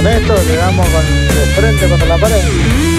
con esto, le damos de frente contra la pared.